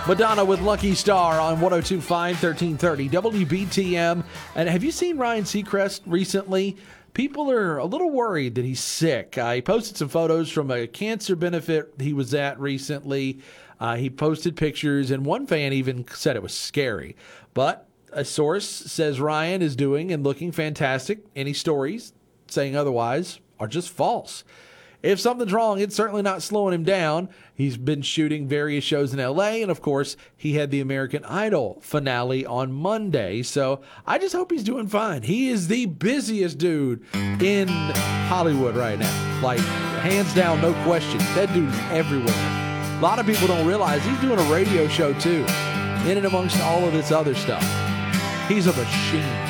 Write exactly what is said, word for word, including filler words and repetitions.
Madonna with Lucky Star on one oh two point five, thirteen thirty W B T M. And have you seen Ryan Seacrest recently? People are a little worried that he's sick. Uh, he posted some photos from a cancer benefit he was at recently. Uh, he posted pictures, and one fan even said it was scary. But a source says Ryan is doing and looking fantastic. Any stories saying otherwise are just false. If something's wrong, it's certainly not slowing him down. He's been shooting various shows in L A, and of course, he had the American Idol finale on Monday. So I just hope he's doing fine. He is the busiest dude in Hollywood right now. Like, hands down, no question. That dude's everywhere. A lot of people don't realize he's doing a radio show, too, in and amongst all of this other stuff. He's a machine.